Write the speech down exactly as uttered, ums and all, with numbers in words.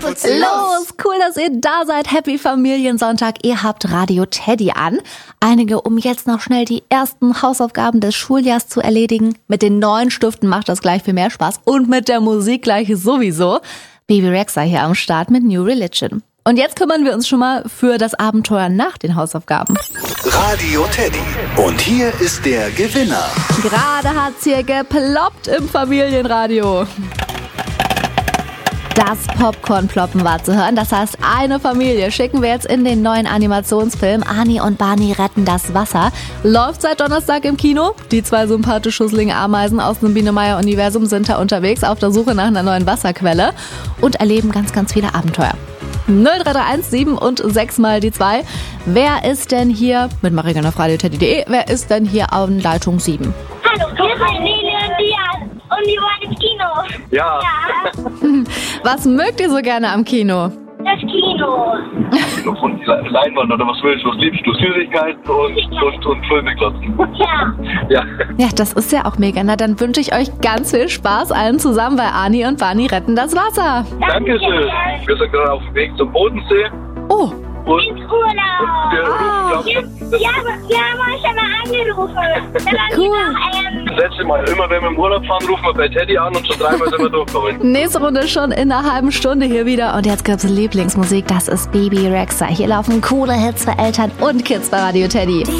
Was ist los? Cool, dass ihr da seid. Happy Familiensonntag. Ihr habt Radio Teddy an. Einige, um jetzt noch schnell die ersten Hausaufgaben des Schuljahrs zu erledigen. Mit den neuen Stiften macht das gleich viel mehr Spaß. Und mit der Musik gleich sowieso. Bebe Rexha hier am Start mit New Religion. Und jetzt kümmern wir uns schon mal für das Abenteuer nach den Hausaufgaben. Radio Teddy. Und hier ist der Gewinner. Gerade hat's hier geploppt im Familienradio. Das Popcorn-Ploppen war zu hören. Das heißt, eine Familie schicken wir jetzt in den neuen Animationsfilm Ani und Barney retten das Wasser. Läuft seit Donnerstag im Kino. Die zwei sympathisch schusseligen Ameisen aus dem Biene-Meier-Universum sind da unterwegs auf der Suche nach einer neuen Wasserquelle und erleben ganz, ganz viele Abenteuer. null drei drei eins sieben und sechs mal die zwei. Wer ist denn hier, mit Marina auf radio teddy punkt de, wer ist denn hier auf Leitung sieben? Hallo, wir sind Lili und Dian und wir wollen ins Kino. Ja. Ja, Was mögt ihr so gerne am Kino? das Kino. Von Leinwand oder was willst du? Was liebst du? Süßigkeiten und, und, und Filme glotzen. Ja. Ja. Ja, das ist ja auch mega. Na, dann wünsche ich euch ganz viel Spaß allen zusammen bei Ani und Barney retten das Wasser. Dankeschön. Wir sind gerade auf dem Weg zum Bodensee. Oh, Und Ins Urlaub. wir Ah. rufen, Ja, glaub, ja, wir haben euch schon mal angerufen. Da waren Cool. wir noch, ähm, das letzte Mal, immer wenn wir im Urlaub fahren, rufen wir bei Teddy an und schon dreimal sind wir durchgekommen. nächste Runde schon in einer halben Stunde hier wieder. Und jetzt gibt's Lieblingsmusik. Das ist Bebe Rexha. Hier laufen coole Hits für Eltern und Kids bei Radio Teddy.